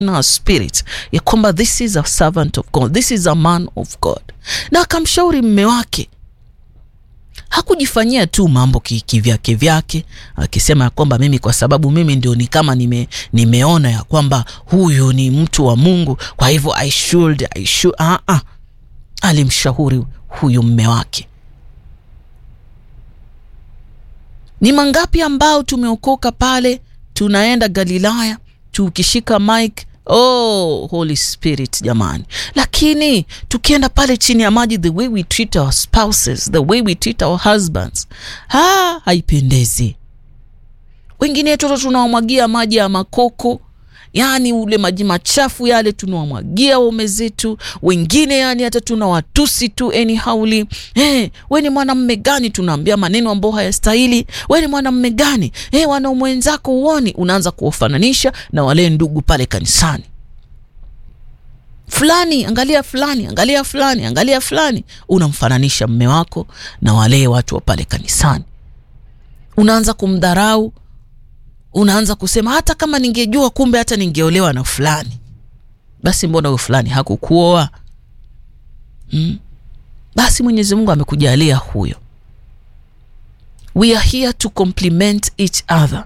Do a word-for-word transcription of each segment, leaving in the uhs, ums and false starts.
na spirit ya kwamba this is a servant of God, this is a man of God. Na akamshauri mume wake. Hakujifanyia tu mambo kivyake vyake akisema kwamba mimi kwa sababu mimi ndio ni kama nime, nimeona ya kwamba huyu ni mtu wa Mungu, kwa hivyo I should I should ah ah. Alimshauri huyu mume wake. Ni mangapi ambao tumeokoka pale tunaenda Galilaya tukishika mic, oh Holy Spirit jamani, lakini tukienda pale chini ya maji, the way we treat our spouses, the way we treat our husbands, ha haipendezi. Wengine toto tunawamwagia maji ya makoko, yani ule maji machafu yale tunawamwagia waume zetu. Wengine yani hata tunawatusi tu anyhowly. Eh, wewe ni mwanamume gani, tunaambia maneno ambayo hayastahili. Wewe ni mwanamume gani? Eh, wanaume wenzako uone, unaanza kuwafananisha na wale ndugu pale kanisani. Fulani, angalia fulani, angalia fulani, angalia fulani. Unamfananisha mume wako na wale watu wa pale kanisani. Unaanza kumdharau. Unaanza kusema hata kama ningejua kumbe hata ningeolewa na fulani. Basi mbona huyo fulani hakukuoa? Hmm? Basi Mwenyezi Mungu amekujalia huyo. We are here to complement each other.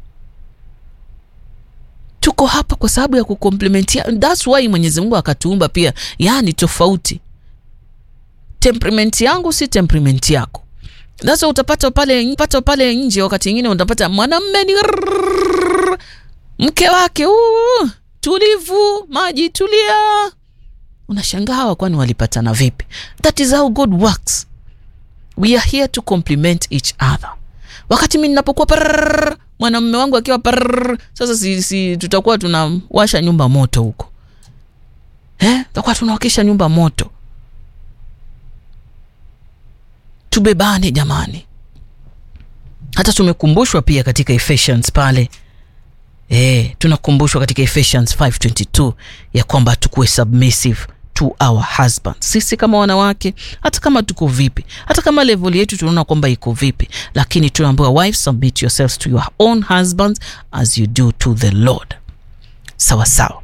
Tuko hapa kwa sababu ya kukomplementia. That's why Mwenyezi Mungu akatuumba pia yani tofauti. Temperament yangu si temperament yako. Sasa utapata pale mpata pale nje wakati mwingine utapata mwanamume ni mke wake uh, tulivu, maji tulia. Unashangaa kwani walipatana vipi? That is how God works. We are here to complement each other. Wakati mimi ninapokuwa mwanamume wangu akiwa parr, sasa si, si tutakuwa tunawasha nyumba moto huko. Eh? Tutakuwa tunawakisha nyumba moto. Tubebane jamani. Hata tumekumbushwa pia katika Ephesians pale. Eh, tunakumbushwa katika Ephesians five twenty-two ya kwamba tukue submissive to our husbands. Sisi kama wanawake, hata kama tuko vipi, hata kama level yetu tunaona kwamba iko vipi, lakini tunaambiwa wives, submit yourselves to your own husbands as you do to the Lord. Sawa sawa.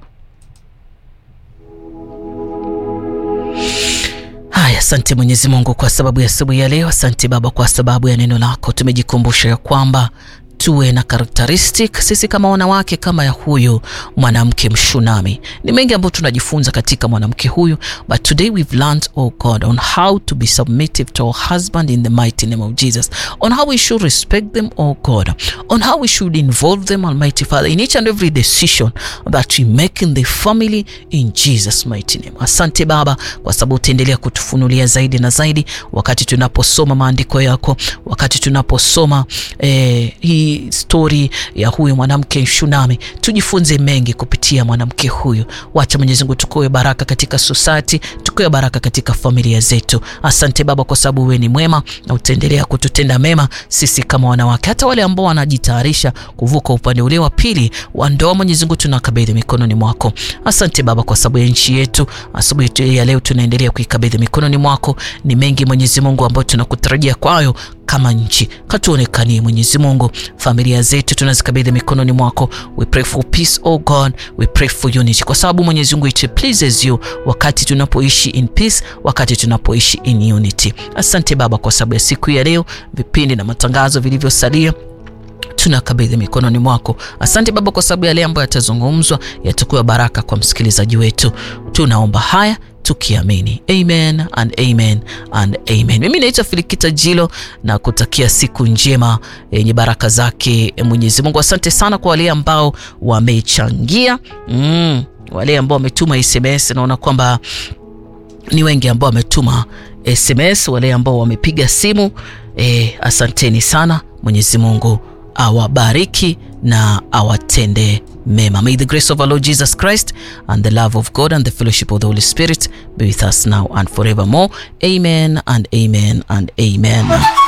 Haya, asante Mwenyezi Mungu kwa sababu ya asubuhi ya leo. Asante Baba kwa sababu ya neno lako. Tumejikumbusha ya kwamba tuwe na characteristic sisi kama wanawake kama ya huyu mwanamke Mshunami. Ni mengi ambayo tunajifunza katika mwanamke huyu, but today we've learned, oh God, on how to be submissive to our husband in the mighty name of Jesus, on how we should respect them, oh God, on how we should involve them, Almighty Father, in each and every decision that we make in the family, in Jesus mighty name. Asante Baba kwa sababu utaendelea kutufunulia zaidi na zaidi wakati tunaposoma maandiko yako, wakati tunaposoma eh, hii story ya huyu mwanamke Mshunami. Tujifunze mengi kupitia mwanamke huyu. Wacha Mwenyezi Mungu tukoe baraka katika society, tukoe baraka katika familia zetu. Asante Baba kwa sababu wewe ni mwema na utaendelea kututenda mema sisi kama wanawake, hata wale ambao wanajitayarisha kuvuka upande ule wa pili wa ndoa. Mwenyezi Mungu tunakabidhi mikononi mwako. Asante Baba kwa sababu ya nchi yetu. Asubuhi ya leo tunaendelea kuikabidhi mikononi mwako. Ni mengi Mwenyezi Mungu ambayo tunakutarajia kwayo kama nchi. Katuonekanie Mwenyezi Mungu. Familia zetu tunazikabidhi mikononi mwako. We pray for peace, oh God. We pray for unity, kwa sababu Mwenyezi Mungu it pleases you wakati tunapoishi in peace, wakati tunapoishi in unity. Asante Baba kwa sababu ya siku ya leo, vipindi na matangazo vilivyosalia tunakabidhi mikononi mwako. Asante Baba kwa sababu ya yale ambayo yatazungumzwa yatakuwa baraka kwa msikilizaji wetu. Tunaomba haya tukiamini. Amen and amen and amen. Mimi naitwa Filikita Jilo na kutakia siku njema yenye baraka zake Mwenyezi Mungu. Asante sana kwa wale ambao wamechangia, mm, wale ambao wametuma S M S. Naona kwamba ni wengi ambao wametuma S M S, wale ambao wamepiga simu. Eh, asanteni sana. Mwenyezi Mungu awabariki na awatende mema. May the grace of our Lord Jesus Christ and the love of God and the fellowship of the Holy Spirit be with us now and forevermore. Amen and amen and amen.